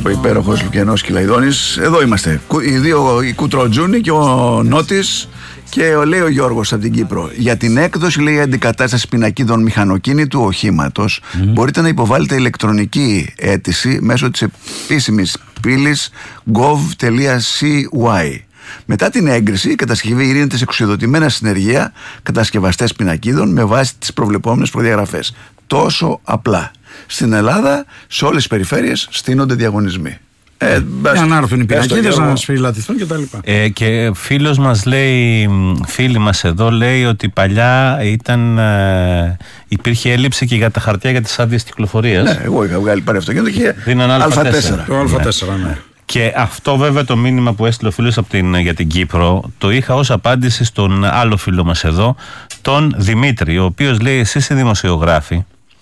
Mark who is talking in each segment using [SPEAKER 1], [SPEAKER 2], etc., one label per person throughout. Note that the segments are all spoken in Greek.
[SPEAKER 1] Ο υπέροχος Λουκιανός Κυλαϊδόνης. Εδώ είμαστε. Οι Κουτροτζούνι και ο Νότης. Και λέει ο Γιώργος από την Κύπρο: για την έκδοση, λέει, αντικατάσταση πινακίδων μηχανοκίνητου οχήματος, μπορείτε να υποβάλλετε ηλεκτρονική αίτηση μέσω της επίσημης πύλης gov.cy. Μετά την έγκριση, η κατασκευή ειρήνεται σε εξουσιοδοτημένα συνεργεία κατασκευαστές πινακίδων με βάση τις προβλεπόμενες προδιαγραφές. Τόσο απλά. Στην Ελλάδα, σε όλες τις περιφέρειες στείνονται διαγωνισμοί.
[SPEAKER 2] Για να έρθουν οι πινακίδες, να σφυριλατηθούν κτλ.
[SPEAKER 3] Και φίλος μας λέει, φίλοι μας εδώ λέει ότι παλιά υπήρχε έλλειψη και για τα χαρτιά για τις άδειες κυκλοφορίας.
[SPEAKER 1] Ναι, εγώ είχα βγάλει πάρει αυτοκίνητο και
[SPEAKER 3] δίναν Α4.
[SPEAKER 2] Το Α4, ναι.
[SPEAKER 3] Και αυτό βέβαια το μήνυμα που έστειλε ο φίλος για την Κύπρο το είχα ως απάντηση στον άλλο φίλο μας εδώ, τον Δημήτρη, ο οποίος λέει: εσείς οι δημοσιογράφοι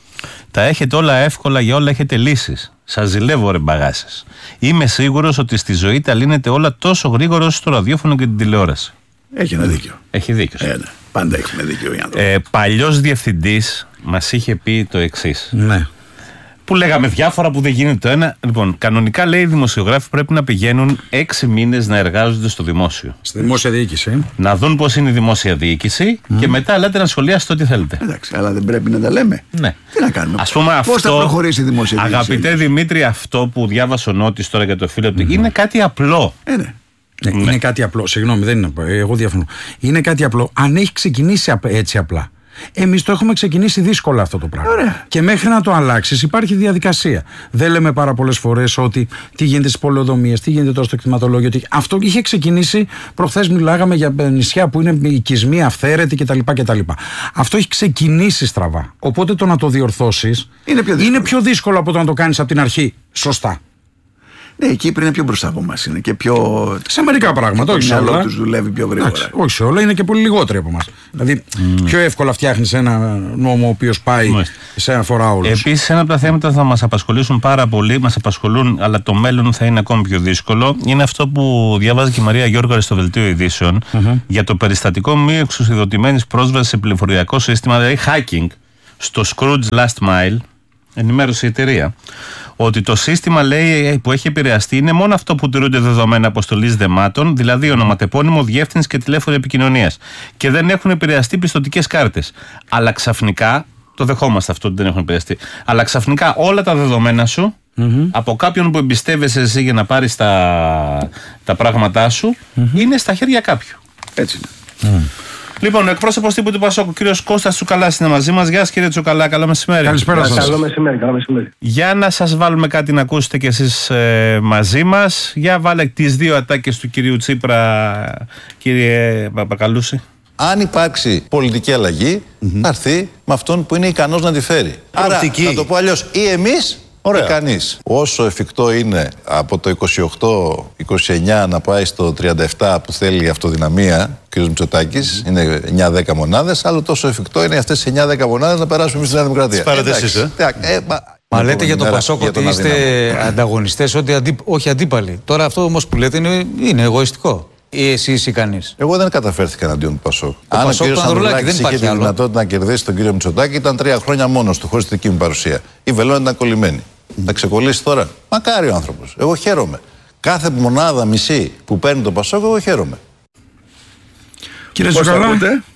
[SPEAKER 3] τα έχετε όλα εύκολα, για όλα έχετε λύσεις. Σας ζηλεύω, ρε μπαγάσες. Είμαι σίγουρος ότι στη ζωή τα λύνετε όλα τόσο γρήγορα όσο στο ραδιόφωνο και την τηλεόραση.
[SPEAKER 1] Έχει ένα δίκιο.
[SPEAKER 3] Έχει δίκιο.
[SPEAKER 1] Ναι. Πάντα έχουμε δίκιο οι άνθρωποι.
[SPEAKER 3] Παλιός διευθυντής μας είχε πει το εξής.
[SPEAKER 2] Ναι.
[SPEAKER 3] Που λέγαμε διάφορα που δεν γίνεται το ένα. Λοιπόν, κανονικά, λέει, οι δημοσιογράφοι πρέπει να πηγαίνουν 6 μήνες να εργάζονται στο δημόσιο.
[SPEAKER 2] Στη δημόσια διοίκηση.
[SPEAKER 3] Να δουν πώς είναι η δημόσια διοίκηση και μετά λέτε να σχολιάσετε ό,τι θέλετε.
[SPEAKER 1] Εντάξει, αλλά δεν πρέπει να τα λέμε.
[SPEAKER 3] Ναι.
[SPEAKER 1] Τι να κάνουμε.
[SPEAKER 3] Ας πούμε,
[SPEAKER 1] πώς θα προχωρήσει η δημόσια διοίκηση.
[SPEAKER 3] Αγαπητέ Δημήτρη, αυτό που διάβασε ο Νότης τώρα για το φίλο του είναι κάτι απλό.
[SPEAKER 1] Ναι.
[SPEAKER 2] Είναι κάτι απλό. Συγγνώμη, δεν είναι. Εγώ διαφωνώ. Είναι κάτι απλό. Αν έχει ξεκινήσει έτσι απλά. Εμείς το έχουμε ξεκινήσει δύσκολα αυτό το πράγμα.
[SPEAKER 1] Ωραία.
[SPEAKER 2] Και μέχρι να το αλλάξεις υπάρχει διαδικασία. Δεν λέμε πάρα πολλές φορές ότι τι γίνεται στις πολεοδομίες, τι γίνεται τώρα στο κτηματολόγιο. Αυτό είχε ξεκινήσει. Προχθές μιλάγαμε για νησιά που είναι οικισμοί, αυθαίρετοι κτλ. Αυτό έχει ξεκινήσει στραβά. Οπότε το να το διορθώσεις είναι πιο δύσκολο από το να το κάνεις από την αρχή σωστά.
[SPEAKER 1] Ναι, η Κύπρη είναι πιο μπροστά από εμάς. Είναι και πιο.
[SPEAKER 2] Σε μερικά πράγματα, όχι σε όλα.
[SPEAKER 1] Τους δουλεύει πιο γρήγορα.
[SPEAKER 2] Όχι σε όλα, είναι και πολύ λιγότεροι από εμάς. Δηλαδή, πιο εύκολα φτιάχνεις ένα νόμο ο οποίος πάει σε αφορά όλους.
[SPEAKER 3] Επίσης, ένα από τα θέματα θα μας απασχολήσουν πάρα πολύ, μας απασχολούν, αλλά το μέλλον θα είναι ακόμη πιο δύσκολο. Είναι αυτό που διαβάζει και η Μαρία Γιώργαρη στο Δελτίο Ειδήσεων για το περιστατικό μη εξουσιοδοτημένης πρόσβασης σε πληροφοριακό σύστημα, δηλαδή hacking, στο Scrooge Last Mile. Ενημέρωσε η εταιρεία ότι το σύστημα, λέει, που έχει επηρεαστεί είναι μόνο αυτό που τηρούνται δεδομένα αποστολής δεμάτων, δηλαδή ονοματεπώνυμο, διεύθυνση και τηλέφωνο επικοινωνίας, και δεν έχουν επηρεαστεί πιστωτικές κάρτες. Αλλά ξαφνικά, το δεχόμαστε αυτό ότι δεν έχουν επηρεαστεί, αλλά ξαφνικά όλα τα δεδομένα σου από κάποιον που εμπιστεύεσαι εσύ για να πάρεις τα πράγματά σου είναι στα χέρια κάποιου.
[SPEAKER 1] Έτσι είναι.
[SPEAKER 3] Λοιπόν, ο εκπρόσωπος τύπου του Πασόκ, ο κύριος Κώστας Τσουκαλάς, είναι μαζί μας. Γεια σας, κύριε Τσουκαλά, καλό μεσημέρι.
[SPEAKER 2] Καλησπέρα σας.
[SPEAKER 4] Καλό μεσημέρι.
[SPEAKER 3] Για να σας βάλουμε κάτι να ακούσετε κι εσείς μαζί μας. Για βάλε τις 2 ατάκες του κυρίου Τσίπρα, κύριε Παπακαλούση.
[SPEAKER 5] Αν υπάρξει πολιτική αλλαγή, θα έρθει με αυτόν που είναι ικανός να τη φέρει. Άρα, να το πω αλλιώς, ή εμείς ή κανείς. Όσο εφικτό είναι από το 28-29 να πάει στο 37 που θέλει η αυτοδυναμία, ο κ. Μητσοτάκης, είναι 9-10 μονάδες, άλλο τόσο εφικτό είναι αυτές τις 9-10 μονάδες να περάσουμε εμείς στη Νέα Δημοκρατία.
[SPEAKER 6] Τις πάρετε εσείς, Μα λέτε για το Πασόκ ότι είστε ανταγωνιστές, όχι αντίπαλοι. Τώρα αυτό όμως που λέτε είναι εγωιστικό. Ή εσείς ή κανείς.
[SPEAKER 5] Εγώ δεν καταφέρθηκα εναντίον του Πασόκ.
[SPEAKER 6] Αν ο κ.
[SPEAKER 5] Ανδρουλάκης είχε τη δυνατότητα να κερδίσει τον κύριο Μητσοτάκη, ήταν 3 χρόνια μόνος του, χωρίς τη δική μου παρουσία. Η βελόνα ήταν κολλημένη. Θα ξεκολλήσει τώρα. Μακάρι ο άνθρωπος. Εγώ χαίρομαι. Κάθε μονάδα μισή που παίρνει το Πασόκ, εγώ χαίρομαι.
[SPEAKER 2] Κύριε Τσουκαλά,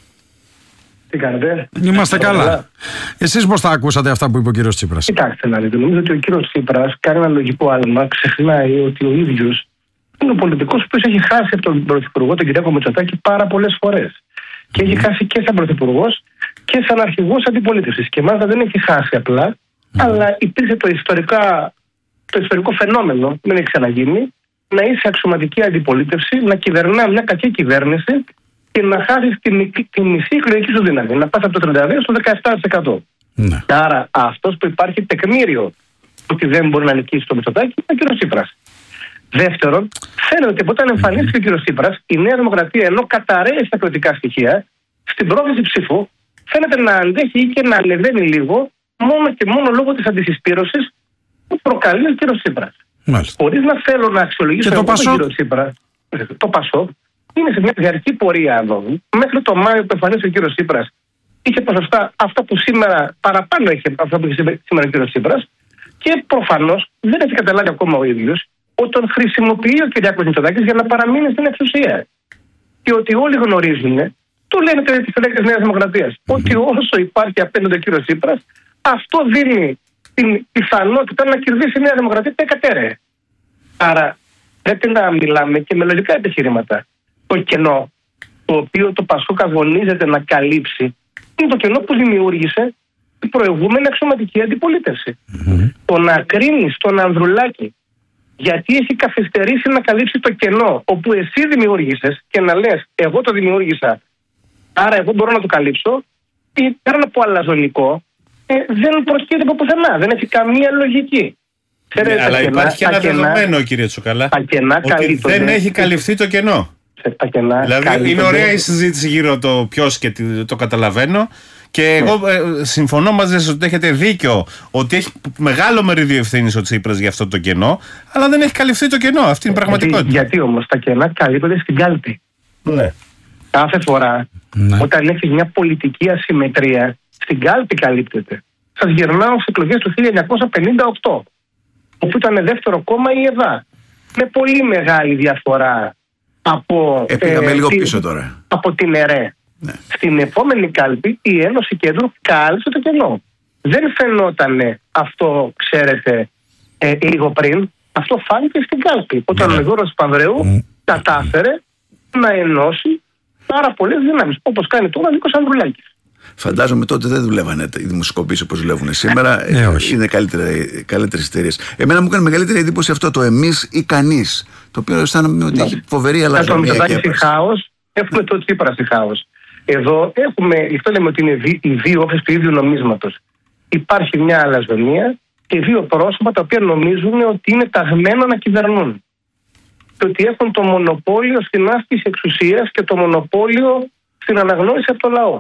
[SPEAKER 4] τι κάνετε?
[SPEAKER 2] Είμαστε καλά. Εσείς πώς τα ακούσατε αυτά που είπε ο κύριος Τσίπρας?
[SPEAKER 4] Κοιτάξτε να δείτε. Νομίζω ότι ο κύριος Τσίπρας κάνει ένα λογικό άλμα. Ξεχνάει ότι ο ίδιος είναι ο πολιτικός που έχει χάσει από τον Πρωθυπουργό, τον Κυριάκο Μητσοτάκη, πάρα πολλές φορές. Και έχει χάσει και σαν Πρωθυπουργός και σαν αρχηγός αντιπολίτευσης. Και μάλιστα δεν έχει χάσει απλά, αλλά υπήρξε το ιστορικό φαινόμενο, δεν έχει ξαναγίνει, να είσαι αξιωματική αντιπολίτευση, να κυβερνά μια κακή κυβέρνηση και να χάσει τη μισή εκλογική σου δύναμη. Να πας από το 32% στο 17%.
[SPEAKER 2] Ναι.
[SPEAKER 4] Άρα αυτός που υπάρχει τεκμήριο ότι δεν μπορεί να νικήσει το Μητσοτάκη είναι ο κύριος Τσίπρας. Δεύτερον, φαίνεται ότι όταν εμφανίστηκε ο κύριος Τσίπρας, η Νέα Δημοκρατία, ενώ καταραίει στα κρατικά στοιχεία, στην πρόθεση ψήφου φαίνεται να αντέχει ή και να ανεβαίνει λίγο, μόνο και μόνο λόγω της αντισυσπήρωσης που προκαλεί ο κύριος Τσίπρας. Χωρίς να θέλω να αξιολογήσω τον κύριο Τσίπρα, το Πασόκ είναι σε μια διαρκή πορεία εδώ. Μέχρι το Μάιο που εμφανίστηκε ο κύριος Τσίπρας, είχε ποσοστά αυτά που σήμερα παραπάνω έχει αυτά που έχει σήμερα ο κύριος Τσίπρας, και Και προφανώς δεν έχει καταλάβει ακόμα ο ίδιος ότι τον χρησιμοποιεί ο Κυριάκος Μητσοτάκης για να παραμείνει στην εξουσία. Και ότι όλοι γνωρίζουν, το λένε και οι συλλέκτες Νέας Δημοκρατίας, ότι όσο υπάρχει απέναντι ο κύριος Τσίπρας, αυτό δίνει την πιθανότητα να κερδίσει η Νέα Δημοκρατία τα εκατέρε. Άρα πρέπει να μιλάμε και με λογικά επιχειρήματα. Το κενό το οποίο το Πασόκ αγωνίζεται να καλύψει είναι το κενό που δημιούργησε η προηγούμενη αξιωματική αντιπολίτευση. Το να κρίνεις τον Ανδρουλάκη γιατί έχει καθυστερήσει να καλύψει το κενό όπου εσύ δημιούργησες και να λες εγώ το δημιούργησα, άρα εγώ μπορώ να το καλύψω, ή πέρα από αλαζονικό, δεν προσκύεται από πουθενά. Δεν έχει καμία λογική.
[SPEAKER 3] Αλλά υπάρχει και ένα δεδομένο, κύριε Τσουκαλά, ότι δεν έχει καλυφθεί το κενό. Δηλαδή είναι ωραία η συζήτηση γύρω το ποιος και το καταλαβαίνω. Και εγώ συμφωνώ μαζί σας ότι έχετε δίκιο ότι έχει μεγάλο μερίδιο ευθύνης ο Τσίπρας για αυτό το κενό, αλλά δεν έχει καλυφθεί το κενό. Αυτή είναι η πραγματικότητα.
[SPEAKER 4] Γιατί όμως τα κενά καλύπτονται στην κάλπη.
[SPEAKER 3] Ναι.
[SPEAKER 4] Κάθε φορά όταν έχει μια πολιτική ασυμμετρία, στην κάλπη καλύπτεται. Σας γυρνάω στις εκλογές του 1958, όπου ήταν δεύτερο κόμμα η ΕΔΑ. Με πολύ μεγάλη διαφορά από,
[SPEAKER 1] λίγο πίσω τώρα.
[SPEAKER 4] Από την ΕΡΕ. Ναι. Στην επόμενη κάλπη η Ένωση Κέντρου κάλυψε το κενό. Δεν φαινόταν αυτό, ξέρετε, λίγο πριν. Αυτό φάνηκε στην κάλπη. Όταν ο Γιώργος Παπανδρέου κατάφερε να ενώσει πάρα πολλές δυνάμεις. Όπως κάνει τώρα ο Νίκος Ανδρουλάκης.
[SPEAKER 1] Φαντάζομαι τότε δεν δουλεύανε οι δημοσκοπήσεις όπως δουλεύουν σήμερα. Είναι καλύτερες εταιρείες. Εμένα μου έκανε μεγαλύτερη εντύπωση αυτό το εμείς ή κανείς. Το οποίο αισθάνομαι ότι έχει φοβερή αλαζονία.
[SPEAKER 4] Έχουμε το Τσίπρα στη χάος. Εδώ έχουμε, αυτό λέμε ότι είναι οι δύο όψεις του ίδιου νομίσματος. Υπάρχει μια αλαζονία και δύο πρόσωπα τα οποία νομίζουν ότι είναι ταγμένα να κυβερνούν. Και ότι έχουν το μονοπόλιο στην άσκηση εξουσίας και το μονοπόλιο στην αναγνώριση από το λαό.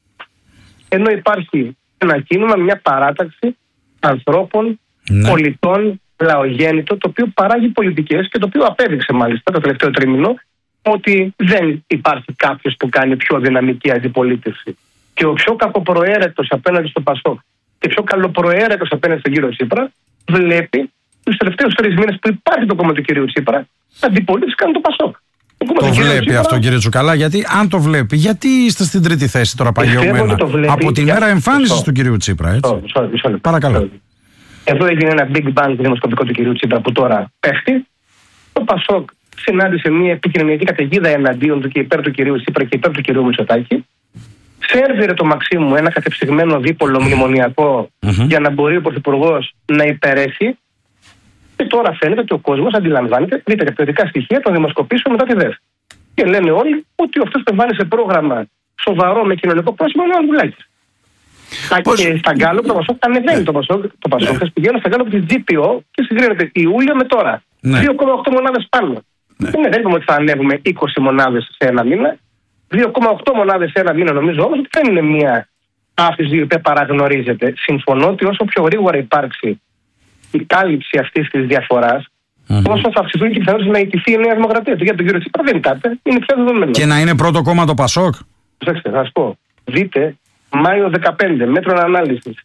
[SPEAKER 4] Ενώ υπάρχει ένα κίνημα, μια παράταξη ανθρώπων, πολιτών, λαογέννητο, το οποίο παράγει πολιτικές και το οποίο απέδειξε μάλιστα το τελευταίο τρίμηνο ότι δεν υπάρχει κάποιος που κάνει πιο δυναμική αντιπολίτευση. Και ο πιο κακοπροαίρετος απέναντι στο Πασόκ και πιο καλοπροαίρετος απέναντι στον κύριο Τσίπρα βλέπει τους τελευταίους 3 μήνες που υπάρχει το κόμμα του κυρίου Τσίπρα, αντιπολίτευση κάνει το Πασόκ.
[SPEAKER 2] Το βλέπει αυτό, κύριε Τσουκαλά, γιατί αν το βλέπει, γιατί είστε στην τρίτη θέση τώρα παγιωμένα από τη μέρα εμφάνισης του κυρίου Τσίπρα, έτσι. Παρακαλώ.
[SPEAKER 4] Εδώ έγινε ένα big bang δημοσκοπικό του κυρίου Τσίπρα που τώρα πέφτει. Το Πασόκ συνάντησε μια επικοινωνιακή καταιγίδα εναντίον του και υπέρ του κυρίου Τσίπρα και υπέρ του κυρίου Μητσοτάκη. Σέρβιρε το Μαξίμου ένα κατεψυγμένο δίπολο μνημονιακό για να μπορεί ο Πρωθυπουργός να υπερέσει. Και τώρα φαίνεται ότι ο κόσμος αντιλαμβάνεται, δείτε τα ποιοτικά στοιχεία των δημοσκοπήσεων μετά τη ΔΕΘ. Και λένε όλοι ότι αυτός που βάλει σε πρόγραμμα σοβαρό με κοινωνικό πρόσημο είναι ο Ανδρουλάκης. Και στα Γκάλοπ το Πασόκ ανεβαίνει. Το Πασόκ πηγαίνει στα Γκάλοπ της GPO και συγκρίνεται Ιούλιο με τώρα. 2,8 μονάδες πάνω. Δεν είπαμε ότι θα ανέβουμε 20 μονάδες σε ένα μήνα. 2,8 μονάδες σε ένα μήνα νομίζω όμως ότι δεν είναι μια άφηση η οποία παραγνωρίζεται. Συμφωνώ ότι όσο πιο γρήγορα υπάρξει η κάλυψη αυτής της διαφοράς, όσο θα αυξηθούν και οι πιθανότητες να ιτηθεί η Νέα Δημοκρατία. Για τον κύριο Τσίπρα δεν κάτι, είναι πια δεδομένο.
[SPEAKER 2] Και να είναι πρώτο κόμμα το Πασόκ.
[SPEAKER 4] Προσέξτε, θα σας πω. Δείτε, Μάιο 15, μέτρων ανάλυσης.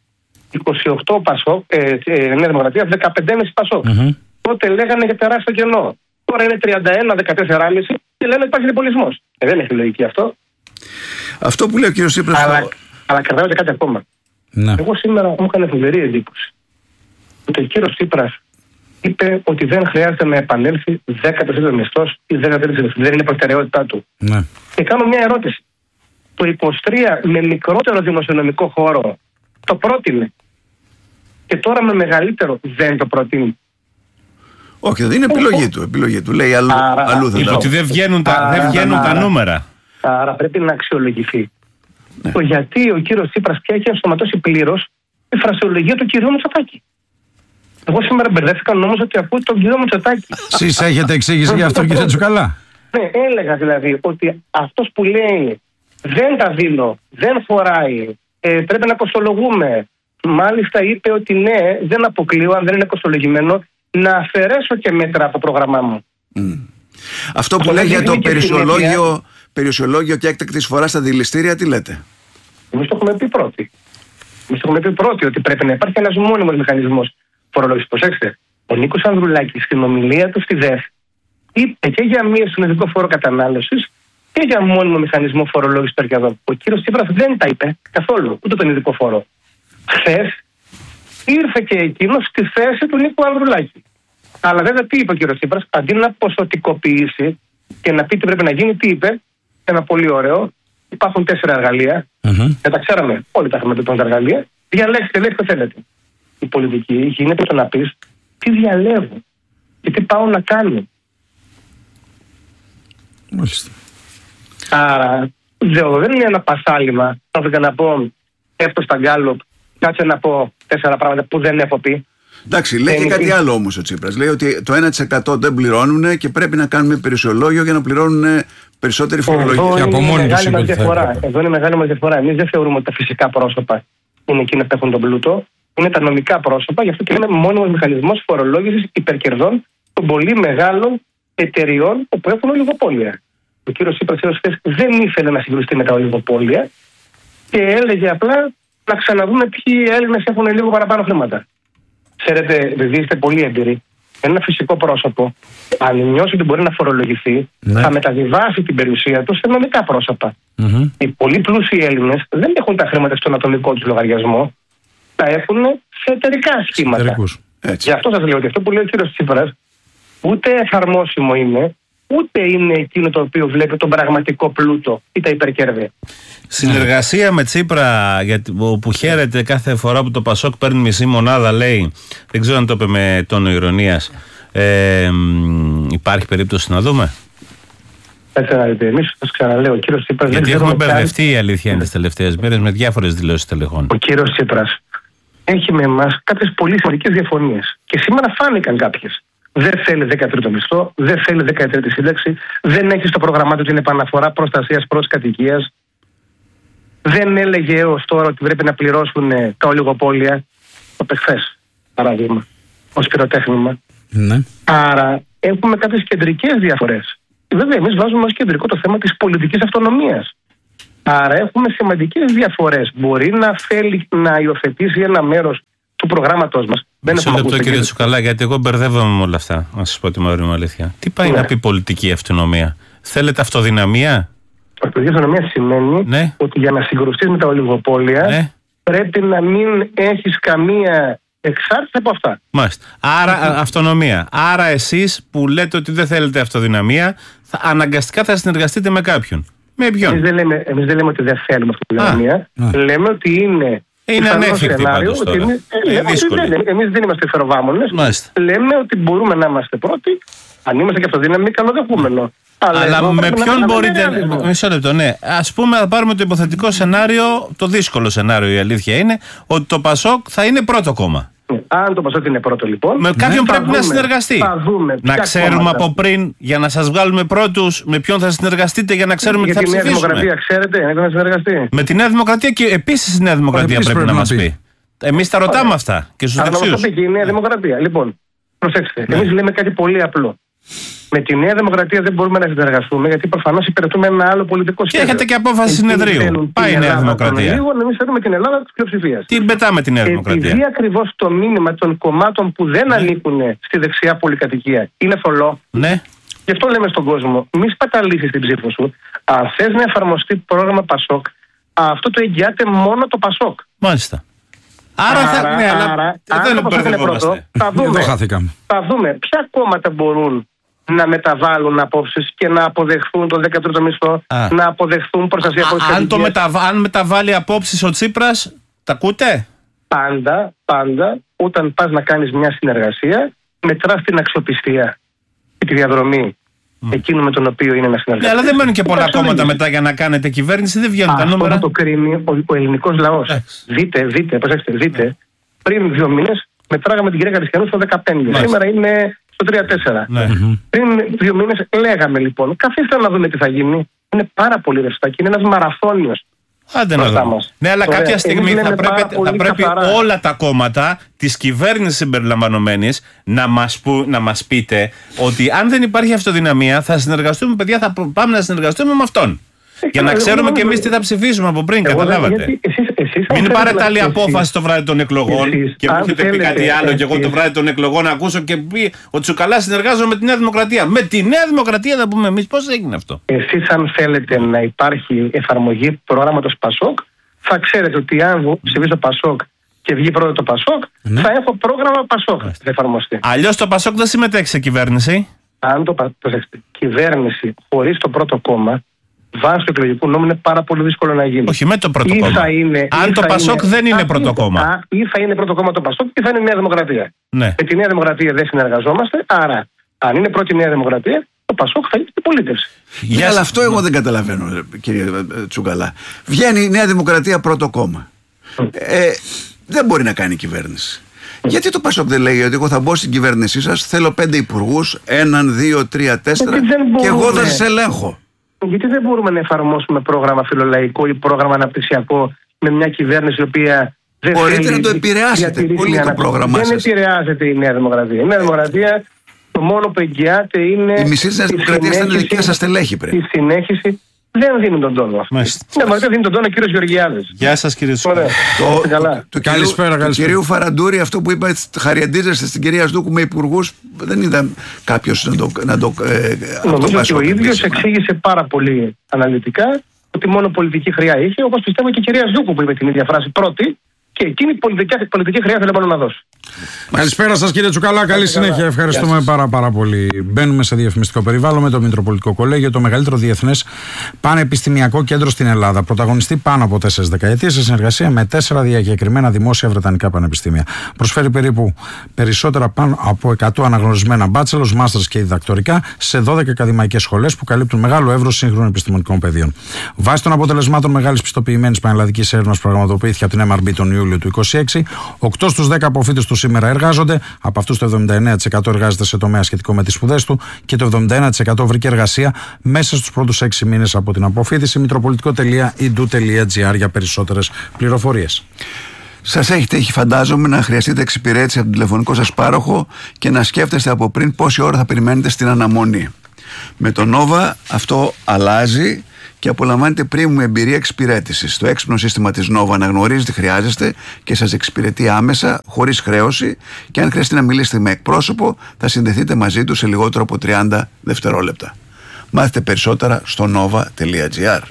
[SPEAKER 4] 28 Πασόκ, Νέα Δημοκρατία, 15,5 Πασόκ. Τότε λέγανε για τεράστιο κενό. Τώρα είναι 31, 14,5 και λένε ότι υπάρχει διπολισμός. Δεν έχει λογική αυτό.
[SPEAKER 1] Αυτό που λέει ο κύριος Τσίπρας.
[SPEAKER 4] Αλλά κρατάω και κάτι ακόμα. Ναι. Εγώ σήμερα μου έκανε φοβερή εντύπωση ότι ο κύριος Τσίπρας είπε ότι δεν χρειάζεται να επανέλθει 13ο μισθός ή 13ο μισθός. Δεν είναι προτεραιότητά του. Ναι. Και κάνω μια ερώτηση. Το 23 με μικρότερο δημοσιονομικό χώρο το πρότεινε. Και τώρα με μεγαλύτερο δεν το προτείνει.
[SPEAKER 1] Όχι, δεν είναι επιλογή του. Λέει αλλού δεν.
[SPEAKER 3] Είπε ότι δεν βγαίνουν τα νούμερα.
[SPEAKER 4] Άρα πρέπει να αξιολογηθεί. Ναι. Το γιατί ο κύριος Τσίπρας πια έχει ενσωματώσει πλήρως τη φρασιολογία του κυρίου Μητσοτάκη. Εγώ σήμερα μπερδεύτηκα όμως ότι ακούω τον κύριο Μητσοτάκη.
[SPEAKER 2] Εσείς έχετε εξήγηση για αυτό, κύριε Τσουκαλά?
[SPEAKER 4] Ναι, έλεγα δηλαδή ότι αυτός που λέει δεν τα δίνω, δεν φοράει, πρέπει να κοστολογούμε. Μάλιστα είπε ότι ναι, δεν αποκλείω αν δεν είναι κοστολογημένο να αφαιρέσω και μέτρα από το πρόγραμμά μου.
[SPEAKER 1] Αυτό που λέει για το περιουσιολόγιο και έκτακτη εισφορά στα δηληστήρια, τι λέτε?
[SPEAKER 4] Εμείς το έχουμε πει πρώτοι. Ότι πρέπει να υπάρχει ένας μόνιμος μηχανισμός φορολόγηση. Προσέξτε, ο Νίκος Ανδρουλάκης στην ομιλία του στη ΔΕΘ είπε και για μείωση στον ειδικό φόρο κατανάλωσης και για μόνιμο μηχανισμό φορολόγησης των κερδών. Ο κύριος Τσίπρας δεν τα είπε καθόλου, ούτε τον ειδικό φόρο. Χθες ήρθε και εκείνος στη θέση του Νίκου Ανδρουλάκη. Αλλά βέβαια τι είπε ο κύριος Τσίπρας, αντί να ποσοτικοποιήσει και να πει τι πρέπει να γίνει, τι είπε, ένα πολύ ωραίο. Υπάρχουν 4 εργαλεία. Δεν τα ξέραμε. Όλοι τα έχουμε πει τα εργαλεία. Διαλέξτε, λέει, ποιο θέλετε. Η πολιτική γίνεται το να πει τι διαλέγω και τι πάω να κάνω.
[SPEAKER 2] Μάλιστα.
[SPEAKER 4] Άρα δεν είναι ένα πασάλιμα. Θα να πω έφτω στα γκάλωπ, κάτσε να πω 4 πράγματα που δεν έχω πει.
[SPEAKER 1] Εντάξει, λέει και κάτι άλλο όμως ο Τσίπρας. Λέει ότι το 1% δεν πληρώνουν και πρέπει να κάνουμε περιουσιολόγιο για να πληρώνουν περισσότερη φορολογία.
[SPEAKER 4] Εδώ είναι μεγάλη μας διαφορά. Εμείς δεν θεωρούμε ότι τα φυσικά πρόσωπα είναι εκείνα που έχουν τον πλούτο. Είναι τα νομικά πρόσωπα, γι' αυτό και είναι μόνιμος μηχανισμός φορολόγησης υπερκερδών των πολύ μεγάλων εταιριών που έχουν ολιγοπόλια. Ο κύριος Τσίπρας δεν ήθελε να συγκρουστεί με τα ολιγοπόλια και έλεγε απλά να ξαναδούμε ποιοι Έλληνες έχουν λίγο παραπάνω χρήματα. Ξέρετε, επειδή είστε πολύ έμπειροι, ένα φυσικό πρόσωπο, αν νιώσει ότι μπορεί να φορολογηθεί, θα μεταβιβάσει την περιουσία του σε νομικά πρόσωπα. Οι πολύ πλούσιοι Έλληνες δεν έχουν τα χρήματα στον ατομικό του λογαριασμό, τα έχουν σε εταιρικά σχήματα. Γι' αυτό σας λέω ότι αυτό που λέει ο κύριος Τσίπρας ούτε εφαρμόσιμο είναι, ούτε είναι εκείνο το οποίο βλέπει τον πραγματικό πλούτο ή τα υπερκέρδη.
[SPEAKER 3] Συνεργασία με Τσίπρα, που χαίρεται κάθε φορά που το Πασόκ παίρνει μισή μονάδα, λέει, δεν ξέρω αν το είπε με τόνο ηρωνίας, υπάρχει περίπτωση να δούμε?
[SPEAKER 4] Έτσι να δείτε, εμείς σας ξαναλέω, ο κύριος Τσίπρας...
[SPEAKER 3] Γιατί έχουμε μπερδευτεί, η αλήθεια είναι, τις τελευταίες μέρες με διάφορες δηλώσεις τελεχών.
[SPEAKER 4] Ο κύριος Τσίπρας έχει με εμάς κάποιες πολύ σημαντικές διαφωνίες και σήμερα φάνηκαν κάποιες. Δεν θέλει 13ο μισθό, δεν θέλει 13η σύνταξη, δεν έχει στο πρόγραμμά του την επαναφορά προστασίας προς κατοικίας. Δεν έλεγε έως τώρα ότι πρέπει να πληρώσουν τα ολιγοπόλια. Το πεχθές, παράδειγμα, ως πυροτέχνημα.
[SPEAKER 2] Ναι.
[SPEAKER 4] Άρα έχουμε κάποιες κεντρικές διαφορές. Βέβαια, εμείς βάζουμε ως κεντρικό το θέμα της πολιτικής αυτονομίας. Άρα έχουμε σημαντικές διαφορές. Μπορεί να θέλει να υιοθετήσει ένα μέρος του προγράμματός μας.
[SPEAKER 3] Μισό λεπτό, κύριε Τσουκαλά, γιατί εγώ μπερδεύομαι με όλα αυτά. Να σας πω τη μαύρη μου αλήθεια. Τι πάει να πει πολιτική αυτονομία? Θέλετε αυτοδυναμία?
[SPEAKER 4] Πολιτική αυτονομία σημαίνει ότι για να συγκρουστείς με τα ολιγοπόλια πρέπει να μην έχεις καμία εξάρτηση από αυτά.
[SPEAKER 3] Μάλιστα. Άρα αυτονομία. Άρα εσείς που λέτε ότι δεν θέλετε αυτοδυναμία, αναγκαστικά θα συνεργαστείτε με κάποιον. Με ποιον?
[SPEAKER 4] Εμείς δεν λέμε ότι δεν θέλουμε αυτοδυναμία. Λέμε ότι είναι
[SPEAKER 3] ανέφικτη πάντως τώρα.
[SPEAKER 4] Εμείς δεν είμαστε φεροβάμονες. Λέμε ότι μπορούμε να είμαστε πρώτοι. Αν είμαστε και αυτοδύναμοι, καλοδεχούμενο.
[SPEAKER 3] Αλλά με ποιον μπορείτε. Μισό λεπτό, ναι. Ας πούμε, να πάρουμε το υποθετικό σενάριο, το δύσκολο σενάριο, η αλήθεια είναι, ότι το Πασόκ θα είναι πρώτο κόμμα.
[SPEAKER 4] Αν το Πασόκ είναι πρώτο, λοιπόν.
[SPEAKER 3] Με κάποιον πρέπει να συνεργαστεί. Να ξέρουμε από πριν, για να σας βγάλουμε πρώτους, με ποιον θα συνεργαστείτε, για να ξέρουμε τι θα ψηφίσουμε.
[SPEAKER 4] Με τη Νέα Δημοκρατία, ξέρετε, να συνεργαστεί.
[SPEAKER 3] Με τη Νέα Δημοκρατία και επίσης η Νέα Δημοκρατία πρέπει να μας πει. Εμείς τα ρωτάμε αυτά και στους δεξιούς.
[SPEAKER 4] Αλλά μας το πει και η Νέα Δημοκρατία. Λοιπόν, προσέξτε. Εμείς λέμε κάτι πολύ απλό. Με τη Νέα Δημοκρατία δεν μπορούμε να συνεργαστούμε, γιατί προφανώς υπηρετούμε ένα άλλο πολιτικό σχέδιο.
[SPEAKER 3] Και έχετε και απόφαση συνεδρίου. Πάει η Νέα Δημοκρατία.
[SPEAKER 4] Εμείς θέλουμε την Ελλάδα της πλειοψηφίας.
[SPEAKER 3] Τι πετάμε τη Νέα Δημοκρατία?
[SPEAKER 4] Επειδή ακριβώς το μήνυμα των κομμάτων που δεν ανήκουν στη δεξιά πολυκατοικία είναι θολό.
[SPEAKER 3] Ναι.
[SPEAKER 4] Γι' αυτό λέμε στον κόσμο, μη σπαταλήσεις την ψήφο σου. Αν θες να εφαρμοστεί πρόγραμμα Πασόκ, αυτό το εγγυάται μόνο το Πασόκ.
[SPEAKER 3] Μάλιστα. Άρα
[SPEAKER 4] δεν είναι πρώτο. Θα δούμε ποια κόμματα μπορούν να μεταβάλουν απόψεις και να αποδεχθούν τον 13ο μισθό, να αποδεχθούν προστασία από
[SPEAKER 3] αν μεταβάλει απόψεις ο Τσίπρας, τα ακούτε?
[SPEAKER 4] Πάντα, όταν πας να κάνεις μια συνεργασία, μετράς την αξιοπιστία και τη διαδρομή εκείνου με τον οποίο είναι να συνεργαστεί.
[SPEAKER 3] Ναι, αλλά δεν μένουν και πολλά κόμματα μετά για να κάνετε κυβέρνηση, δεν βγαίνουν τα νούμερα.
[SPEAKER 4] Αυτό το κρίνει ο ελληνικός λαός. Δείτε, πριν 2 μήνες μετράγαμε την κυρία Καριστιανού στο 15. Σήμερα είναι στο 3-4. Πριν 2 μήνες λέγαμε λοιπόν, καθίστε να δούμε τι θα γίνει. Είναι πάρα πολύ ρευστά και είναι ένας μαραθώνιος.
[SPEAKER 3] Άντε να δούμε. Ναι, αλλά κάποια στιγμή θα πρέπει όλα τα κόμματα της κυβέρνησης συμπεριλαμβανομένης να μας πείτε ότι αν δεν υπάρχει αυτοδυναμία θα συνεργαστούμε, παιδιά, θα πάμε να συνεργαστούμε με αυτόν. Για να ξέρουμε κι εμείς τι θα ψηφίσουμε από πριν, καταλάβατε. Μην πάρετε άλλη απόφαση το βράδυ των εκλογών και μου έχετε πει κάτι άλλο και εγώ το βράδυ των εκλογών να ακούσω και πει ότι Τσουκαλά συνεργάζομαι με τη Νέα Δημοκρατία. Με τη Νέα Δημοκρατία θα πούμε εμείς. Πώς έγινε αυτό?
[SPEAKER 4] Εσείς αν θέλετε να υπάρχει εφαρμογή προγράμματος Πασόκ, θα ξέρετε ότι αν ψηφίσω Πασόκ και βγει πρώτο το Πασόκ, θα έχω πρόγραμμα Πασόκ θα εφαρμοστεί.
[SPEAKER 3] Αλλιώς το Πασόκ δεν συμμετέχει σε κυβέρνηση.
[SPEAKER 4] Αν κυβέρνηση χωρίς το πρώτο κόμμα, βάσει του εκλογικού νόμου, είναι πάρα πολύ δύσκολο να γίνει.
[SPEAKER 3] Όχι με το πρώτο κόμμα. Αν το Πασόκ δεν είναι πρώτο κόμμα.
[SPEAKER 4] Ή θα είναι πρώτο κόμμα το Πασόκ ή θα είναι Νέα Δημοκρατία.
[SPEAKER 3] Ναι.
[SPEAKER 4] Με τη Νέα Δημοκρατία δεν συνεργαζόμαστε, άρα αν είναι πρώτη Νέα Δημοκρατία, το Πασόκ θα είναι στην πολίτευση.
[SPEAKER 1] Αλλά αυτό εγώ δεν καταλαβαίνω, κύριε Τσουκαλά. Βγαίνει η Νέα Δημοκρατία πρώτο κόμμα. Δεν μπορεί να κάνει κυβέρνηση. Γιατί το Πασόκ δεν λέει ότι εγώ θα μπω στην κυβέρνησή σας, θέλω 5 υπουργούς, 1, 2, 3, 4 και εγώ θα σας ελέγχω?
[SPEAKER 4] Γιατί δεν μπορούμε να εφαρμόσουμε πρόγραμμα φιλολαϊκό ή πρόγραμμα αναπτυξιακό με μια κυβέρνηση η οποία δεν
[SPEAKER 1] μπορείτε να το επηρεάσετε πολύ το πρόγραμμά σας.
[SPEAKER 4] Δεν επηρεάζεται η Νέα Δημοκρατία. Η Νέα Δημοκρατία το μόνο που εγγυάται είναι.
[SPEAKER 1] Η μισή της Νέας Δημοκρατίας ήταν δικιά σας στελέχη πριν.
[SPEAKER 4] Η συνέχιση δεν δίνει τον τόνο. Ναι, δίνει τον τόνο ο κύριος Γεωργιάδης.
[SPEAKER 3] Γεια σας κύριε Τσουκαλά.
[SPEAKER 1] Του κυρίου Φαραντούρη, αυτό που είπα, χαριαντίζεστε στην κυρία Σδούκου με υπουργούς, δεν είδα κάποιος να το.
[SPEAKER 4] Νομίζω ότι ο ίδιος εξήγησε πάρα πολύ αναλυτικά ότι μόνο πολιτική χρειά είχε, όπως πιστεύω και η κυρία Σδούκου που είπε την ίδια φράση πρώτη. Και εκείνη η πολιτική χρειά θέλει πάνω να δώσει.
[SPEAKER 2] Καλησπέρα σας κύριε Τσουκαλά, καλή συνέχεια. Ευχαριστούμε πάρα πολύ. Μπαίνουμε σε διαφημιστικό περιβάλλον με το Μητροπολιτικό Κολέγιο, το μεγαλύτερο διεθνές πανεπιστημιακό κέντρο στην Ελλάδα. Πρωταγωνιστεί πάνω από 4 δεκαετίες σε συνεργασία με 4 διακεκριμένα δημόσια βρετανικά πανεπιστήμια. Προσφέρει περίπου περισσότερα πάνω από 100 αναγνωρισμένα bachelors, masters και διδακτορικά σε 12 ακαδημαϊκές σχολές που καλύπτουν μεγάλο εύρος σύγχρονων επιστημονικών πεδίων. Βάσει των αποτελεσμάτων μεγάλης πιστοποιημένης πανελλαδικής έρευνας που πραγματοποιήθηκε από την MRB τον Ιούλιο του 2026, 8 στους 10 αποφύτες του σήμερα εργάζονται. Από αυτούς το 79% εργάζεται σε τομέα σχετικό με τις σπουδές του και το 71% βρήκε εργασία μέσα στους πρώτους 6 μήνες από την αποφύτιση. Μητροπολιτικό.edu.gr για περισσότερες πληροφορίες.
[SPEAKER 1] Σας έχει τύχει, φαντάζομαι, να χρειαστείτε εξυπηρέτηση από τον τηλεφωνικό σας πάροχο και να σκέφτεστε από πριν πόση ώρα θα περιμένετε στην αναμονή. Με το Nova αυτό αλλάζει και απολαμβάνετε premium εμπειρία εξυπηρέτησης. Το έξυπνο σύστημα της Nova αναγνωρίζει τι χρειάζεστε και σας εξυπηρετεί άμεσα, χωρίς χρέωση, και αν χρειαστεί να μιλήσετε με εκπρόσωπο, θα συνδεθείτε μαζί του σε λιγότερο από 30 δευτερόλεπτα. Μάθετε περισσότερα στο nova.gr.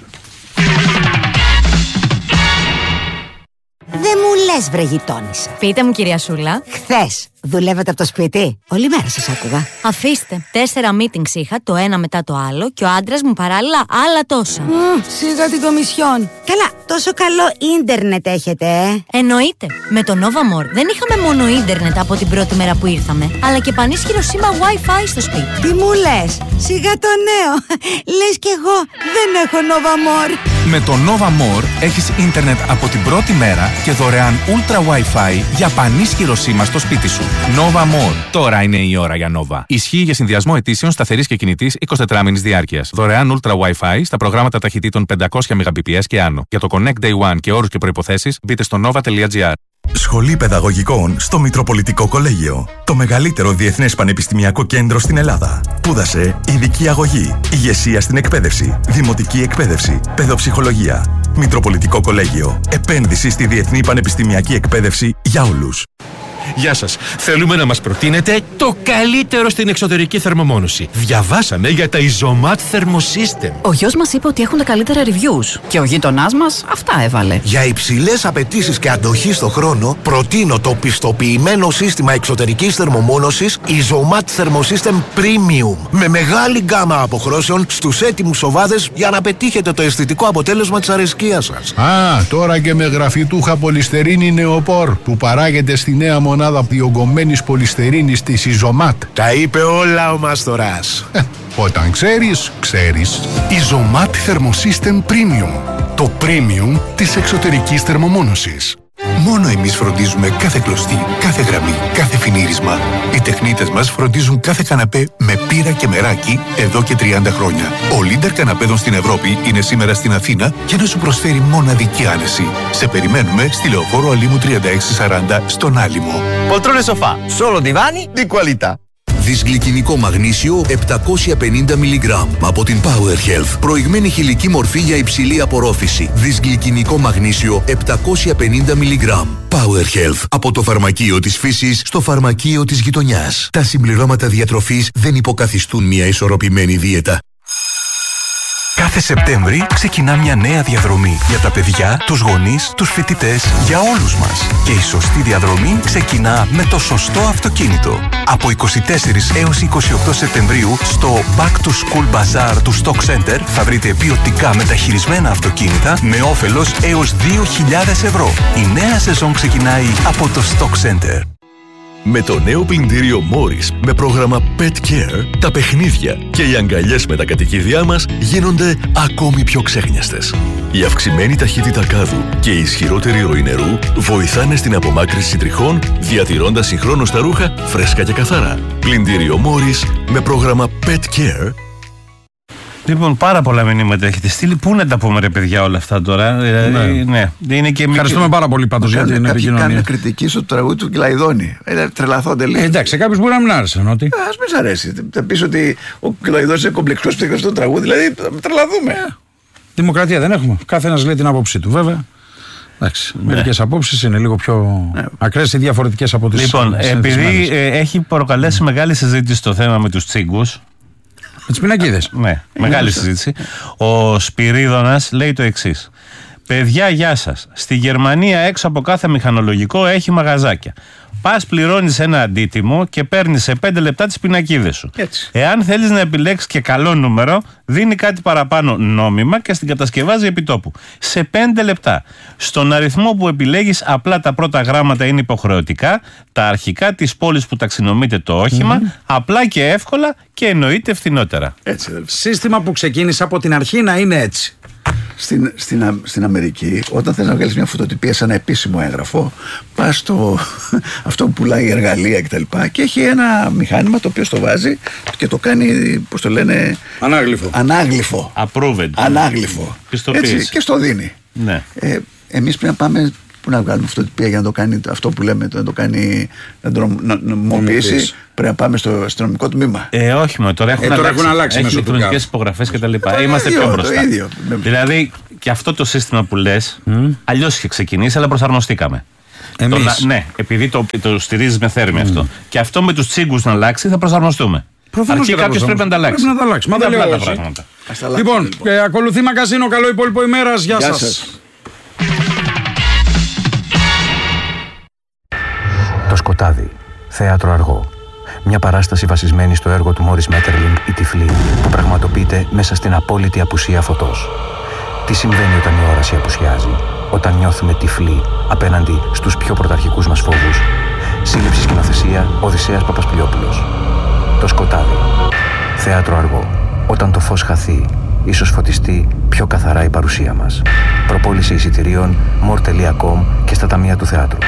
[SPEAKER 7] Δεν μου λες, βρε γειτόνισσα.
[SPEAKER 8] Πείτε μου, κυρία Σούλα.
[SPEAKER 7] Χθες δουλεύατε από το σπίτι? Όλη μέρα σας άκουγα.
[SPEAKER 8] Αφήστε. 4 meetings είχα, το ένα μετά το άλλο, και ο άντρας μου παράλληλα άλλα τόσα.
[SPEAKER 7] Σιγά την κομισιόν. Καλά, τόσο καλό ίντερνετ έχετε,
[SPEAKER 8] Εννοείται. Με το Nova More δεν είχαμε μόνο ίντερνετ από την πρώτη μέρα που ήρθαμε, αλλά και πανίσχυρο σήμα Wi-Fi στο σπίτι.
[SPEAKER 7] Τι μου λες? Σιγά το νέο. Λες κι εγώ δεν έχω Nova More.
[SPEAKER 9] Με το Nova More έχεις ίντερνετ από την πρώτη μέρα και δωρεάν Ultra Wi-Fi για πανίσχυρο σήμα στο σπίτι σου. Nova More. Τώρα είναι η ώρα για Nova. Ισχύει για συνδυασμό αιτήσεων σταθερής και κινητής 24 μήνες διάρκειας. Δωρεάν Ultra Wi-Fi στα προγράμματα ταχυτήτων 500 Mbps και άνω. Για το Connect Day One και όρους και προϋποθέσεις μπείτε στο nova.gr.
[SPEAKER 10] Σχολή Παιδαγωγικών στο Μητροπολιτικό Κολέγιο. Το μεγαλύτερο διεθνές πανεπιστημιακό κέντρο στην Ελλάδα. Σπούδασε ειδική αγωγή, ηγεσία στην εκπαίδευση, δημοτική εκπαίδευση, παιδοψυχολογία. Μητροπολιτικό Κολέγιο. Επένδυση στη διεθνή πανεπιστημιακή εκπαίδευση για όλους.
[SPEAKER 11] Γεια σας. Θέλουμε να μας προτείνετε το καλύτερο στην εξωτερική θερμομόνωση. Διαβάσαμε για τα Isomat Thermosystem.
[SPEAKER 12] Ο γιος μας είπε ότι έχουν τα καλύτερα reviews και ο γείτονάς μας αυτά έβαλε.
[SPEAKER 13] Για υψηλές απαιτήσεις και αντοχή στο χρόνο, προτείνω το πιστοποιημένο σύστημα εξωτερικής θερμομόνωσης Isomat Thermosystem Premium. Με μεγάλη γκάμα αποχρώσεων στους έτοιμους σοβάδες για να πετύχετε το αισθητικό αποτέλεσμα της αρεσκίας σας.
[SPEAKER 14] Τώρα και με γραφιτούχα πολυστερίνη νεοπόρ που παράγεται στη νέα μονάδα διογκωμένης πολυστερίνης της Isomat.
[SPEAKER 13] Τα είπε όλα ο Μάστορας.
[SPEAKER 14] Όταν ξέρεις, ξέρεις.
[SPEAKER 10] Isomat Thermosystem Premium. Το premium της εξωτερικής θερμομόνωσης. Μόνο εμείς φροντίζουμε κάθε κλωστή, κάθε γραμμή, κάθε φινίρισμα. Οι τεχνίτες μας φροντίζουν κάθε καναπέ με πύρα και μεράκι εδώ και 30 χρόνια. Ο leader καναπέδων στην Ευρώπη είναι σήμερα στην Αθήνα για να σου προσφέρει μοναδική άνεση. Σε περιμένουμε στη Λεωφόρο Αλήμου 3640 στον Άλυμο.
[SPEAKER 15] Poltrone sofà, solo divani di qualità. Δυσγλυκινικό μαγνήσιο 750 mg από την Power Health. Προηγμένη χηλική μορφή για υψηλή απορρόφηση. Δυσγλυκινικό μαγνήσιο 750 mg. Power Health. Από το φαρμακείο της φύσης στο φαρμακείο της γειτονιάς. Τα συμπληρώματα διατροφής δεν υποκαθιστούν μια ισορροπημένη δίαιτα.
[SPEAKER 10] Κάθε Σεπτέμβρη ξεκινά μια νέα διαδρομή για τα παιδιά, τους γονείς, τους φοιτητές, για όλους μας. Και η σωστή διαδρομή ξεκινά με το σωστό αυτοκίνητο. Από 24 έως 28 Σεπτεμβρίου στο Back to School Bazaar του Stock Center θα βρείτε ποιοτικά μεταχειρισμένα αυτοκίνητα με όφελος έως 2.000 ευρώ. Η νέα σεζόν ξεκινάει από το Stock Center.
[SPEAKER 16] Με το νέο πλυντήριο Morris με πρόγραμμα Pet Care, τα παιχνίδια και οι αγκαλιές με τα κατοικίδια μας γίνονται ακόμη πιο ξέχνιαστες. Η αυξημένη ταχύτητα κάδου και η ισχυρότερη ροή νερού βοηθάνε στην απομάκρυνση τριχών, διατηρώντας συγχρόνως τα ρούχα φρέσκα και καθαρά. Πλυντήριο Morris με πρόγραμμα Pet Care.
[SPEAKER 3] Λοιπόν, πάρα πολλά μηνύματα έχετε στείλει. Πού να τα πούμε, ρε παιδιά, όλα αυτά τώρα. Ναι. Είναι και
[SPEAKER 2] ευχαριστούμε πάρα πολύ πάντως για την επικοινωνία.
[SPEAKER 1] Κάνουν κριτική στο τραγούδι του Κυλαϊδόνη. Τρελαθώ τελείως.
[SPEAKER 2] Εντάξει, κάποιος μπορεί να μην άρεσε.
[SPEAKER 1] Ας μην σ' αρέσει. Θα πεις ότι ο Κυλαϊδόνης είναι κομπλεξικός που αυτό το τραγούδι. Δηλαδή, τρελαθούμε.
[SPEAKER 2] Δημοκρατία δεν έχουμε. Κάθε ένας λέει την άποψή του, βέβαια. Εντάξει, μερικές απόψεις είναι λίγο πιο ακραίες ή διαφορετικές από τις.
[SPEAKER 3] Λοιπόν, επειδή έχει προκαλέσει μεγάλη συζήτηση το θέμα με τους τσίγκους.
[SPEAKER 2] Με τις πινακίδες.
[SPEAKER 3] Ναι, μεγάλη συζήτηση. Ο Σπυρίδωνας λέει το εξής. Παιδιά, γεια σας. Στη Γερμανία έξω από κάθε μηχανολογικό έχει μαγαζάκια. Πας, πληρώνεις ένα αντίτιμο και παίρνεις σε 5 λεπτά τις πινακίδες σου.
[SPEAKER 1] Έτσι.
[SPEAKER 3] Εάν θέλεις να επιλέξεις και καλό νούμερο, δίνει κάτι παραπάνω νόμιμα και στην κατασκευάζει επιτόπου. Σε 5 λεπτά. Στον αριθμό που επιλέγεις, απλά τα πρώτα γράμματα είναι υποχρεωτικά, τα αρχικά της πόλης που ταξινομείται το όχημα, απλά και εύκολα και εννοείται φθηνότερα.
[SPEAKER 1] Έτσι,
[SPEAKER 2] σύστημα που ξεκίνησε από την αρχή να είναι έτσι.
[SPEAKER 1] Στην Αμερική, όταν θες να βγάλεις μια φωτοτυπία σε ένα επίσημο έγγραφο, πας στο αυτό που πουλάει εργαλεία κτλ. Και έχει ένα μηχάνημα το οποίο στο βάζει και το κάνει, πώς το λένε, ανάγλυφο.
[SPEAKER 3] Approved.
[SPEAKER 1] Ανάγλυφο. Έτσι, και στο δίνει.
[SPEAKER 3] Ναι.
[SPEAKER 1] Εμείς πρέπει να πάμε. Πού να βγάλουμε φωτοτυπία για να το κάνει αυτό που λέμε, να το κάνει, να νομιμοποιήσει. Πρέπει να πάμε στο αστυνομικό τμήμα.
[SPEAKER 3] Όχι, τώρα έχουν αλλάξει. Έχει ηλεκτρονικές υπογραφές κτλ. Είμαστε πιο μπροστά. Δηλαδή και αυτό το σύστημα που λες, αλλιώς είχε ξεκινήσει, αλλά προσαρμοστήκαμε. Ναι, επειδή το στηρίζεις με θέρμη αυτό. Και αυτό με τους τσίγκους να αλλάξει, θα προσαρμοστούμε. Αρκεί κάποιος πρέπει να τα αλλάξει.
[SPEAKER 2] Πρέπει να τα αλλάξει. Μα δεν λέω τα πράγματα. Λοιπόν, ακολουθεί Μαγκαζίνο. Καλό υπόλοιπο ημέρας. Γεια σας.
[SPEAKER 17] Το Σκοτάδι. Θέατρο αργό. Μια παράσταση βασισμένη στο έργο του Μόρις Μέττερλινγκ «Η Τυφλή», που πραγματοποιείται μέσα στην απόλυτη απουσία φωτός. Τι συμβαίνει όταν η όραση απουσιάζει, όταν νιώθουμε τυφλοί απέναντι στους πιο πρωταρχικούς μας φόβους. Σύλληψη σκηνοθεσία Οδυσσέας Παπασπηλιόπουλος. Το Σκοτάδι. Θέατρο αργό. Όταν το φως χαθεί, ίσως φωτιστεί πιο καθαρά η παρουσία μας. Προπόληση εισιτηρίων more.com και στα ταμεία του θεάτρου.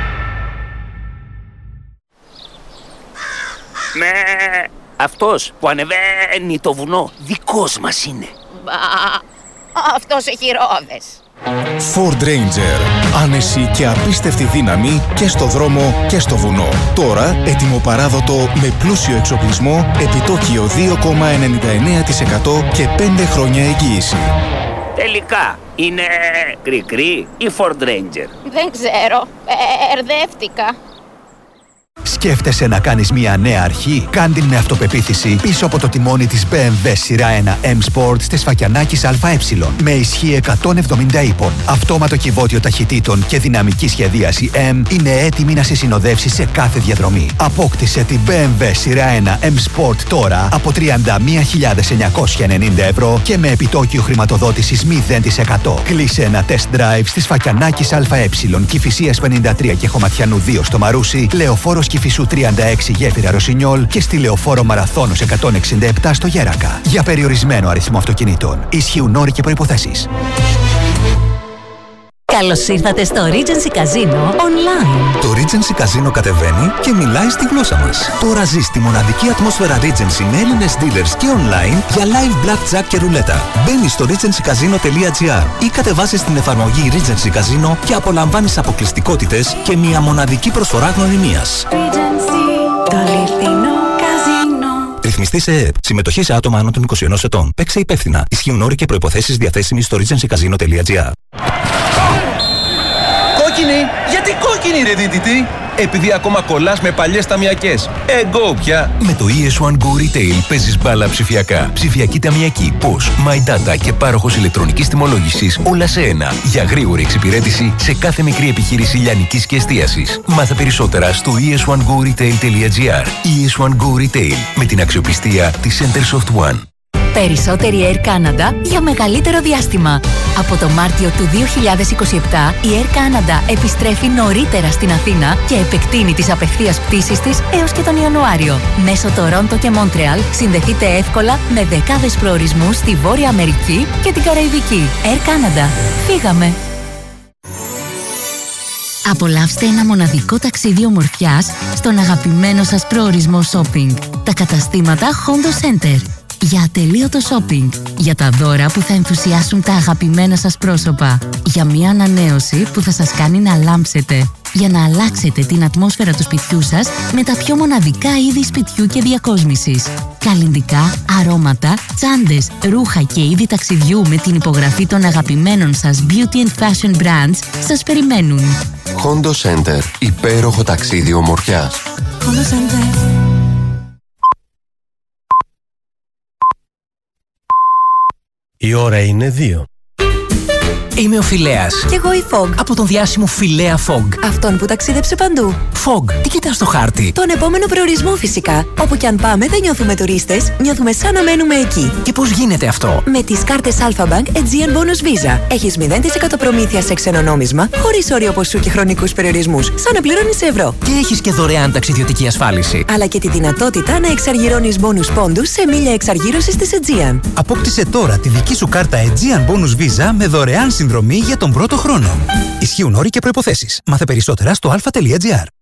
[SPEAKER 18] Με αυτός που ανεβαίνει το βουνό δικός μας είναι.
[SPEAKER 19] Μπα, αυτός έχει ρόδες.
[SPEAKER 20] Ford Ranger. Άνεση και απίστευτη δύναμη και στο δρόμο και στο βουνό. Τώρα ετοιμοπαράδοτο με πλούσιο εξοπλισμό, επιτόκιο 2,99% και 5 χρόνια εγγύηση.
[SPEAKER 18] Τελικά είναι κρικρί ή Ford Ranger?
[SPEAKER 19] Δεν ξέρω, ερδεύτηκα.
[SPEAKER 21] Σκέφτεσαι να κάνεις μια νέα αρχή? Κάν την με αυτοπεποίθηση πίσω από το τιμόνι της BMW σειρά 1 M Sport της Φακιανάκης ΑΕ. Με ισχύ 170 ύπων, αυτόματο κυβότιο ταχυτήτων και δυναμική σχεδίαση M είναι έτοιμη να σε συνοδεύσει σε κάθε διαδρομή. Απόκτησε την BMW σειρά 1 M Sport τώρα από 31.990 ευρώ και με επιτόκιο χρηματοδότησης 0%. Κλείσε ένα test drive στις Φακιανάκης ΑΕ, Κηφισίας 53 και Χωματιανού 2 στο Μαρούσι, Λεωφόρος Κηφισού 36 γέφυρα Ρωσινιόλ και στη Λεωφόρο Μαραθώνος 167 στο Γέρακα. Για περιορισμένο αριθμό αυτοκινήτων. Ισχύουν όροι και προϋποθέσεις.
[SPEAKER 22] Καλώς ήρθατε στο Regency Casino Online.
[SPEAKER 21] Το Regency Casino κατεβαίνει και μιλάει στη γλώσσα μας. Τώρα ζεις τη μοναδική ατμόσφαιρα Regency με Έλληνες dealers και online για live blackjack και ρουλέτα. Μπαίνεις στο regencycasino.gr ή κατεβάζεις την εφαρμογή Regency Casino και απολαμβάνεις αποκλειστικότητες και μια μοναδική προσφορά γνωριμίας.
[SPEAKER 22] Regency, το αληθινό καζίνο.
[SPEAKER 5] Ρυθμιστή σε ΕΕΠ. Συμμετοχή σε άτομα άνω των 21 ετών. Παίξε υπεύθυνα. Ισχύουν όροι και προϋποθέσεις διαθέσιμοι στο regencycasino.gr.
[SPEAKER 6] Κόκκινη! Γιατί κόκκινη ρε δίδυτη! Επειδή ακόμα κολλάς με παλιές ταμιακές. Εγκό πια!
[SPEAKER 5] Με το ES1 Go Retail παίζεις μπάλα ψηφιακά. Ψηφιακή ταμιακή, POS, My Data και πάροχος ηλεκτρονικής τιμολόγησης όλα σε ένα. Για γρήγορη εξυπηρέτηση σε κάθε μικρή επιχείρηση λιανικής και εστίασης. Μάθε περισσότερα στο es1goretail.gr. ES1 Go Retail με την αξιοπιστία της Centersoft One.
[SPEAKER 22] Περισσότερη Air Canada για μεγαλύτερο διάστημα. Από το Μάρτιο του 2027 η Air Canada επιστρέφει νωρίτερα στην Αθήνα και επεκτείνει τις απευθείας πτήσεις της έως και τον Ιανουάριο. Μέσω Τορόντο και Μόντρεαλ συνδεθείτε εύκολα με δεκάδες προορισμούς στη Βόρεια Αμερική και την Καραϊβική. Air Canada. Φύγαμε! Απολαύστε ένα μοναδικό ταξίδι ομορφιάς στον αγαπημένο σας προορισμό shopping. Τα καταστήματα Hondo Center. Για ατελείωτο shopping, για τα δώρα που θα ενθουσιάσουν τα αγαπημένα σας πρόσωπα, για μια ανανέωση που θα σας κάνει να λάμψετε, για να αλλάξετε την ατμόσφαιρα του σπιτιού σας με τα πιο μοναδικά είδη σπιτιού και διακόσμησης. Καλλυντικά, αρώματα, τσάντες, ρούχα και είδη ταξιδιού με την υπογραφή των αγαπημένων σας beauty and fashion brands σας περιμένουν.
[SPEAKER 23] Hondo Center. Υπέροχο ταξίδι ομορφιάς.
[SPEAKER 22] Hondo Center.
[SPEAKER 24] Η ώρα είναι 2. Είμαι ο Φιλέας.
[SPEAKER 25] Κι εγώ η Fog.
[SPEAKER 24] Από τον διάσημο Φιλέα Fog.
[SPEAKER 25] Αυτόν που ταξίδεψε παντού.
[SPEAKER 24] Fog, τι κοιτάς στο χάρτη?
[SPEAKER 25] Τον επόμενο προορισμό φυσικά. Όπου κι αν πάμε δεν νιώθουμε τουρίστες, νιώθουμε σαν να μένουμε εκεί.
[SPEAKER 24] Και πώς γίνεται αυτό?
[SPEAKER 25] Με τις κάρτες Alpha Bank Aegean Bonus Visa. Έχεις 0% προμήθεια σε ξένο νόμισμα, χωρίς όριο ποσού και χρονικούς περιορισμούς, σαν να πληρώνεις σε ευρώ.
[SPEAKER 24] Και έχεις και δωρεάν ταξιδιωτική ασφάλιση.
[SPEAKER 25] Αλλά και τη δυνατότητα να εξαργυρώνεις bonus πόντους σε μίλια εξαργύρωσης της Aegean.
[SPEAKER 21] Απόκτησε τώρα τη δική σου κάρτα Aegean Bonus Visa με δωρεάν συνδρομή για τον πρώτο χρόνο. Ισχύουν όροι και προϋποθέσεις. Μάθε περισσότερα στο alpha.gr.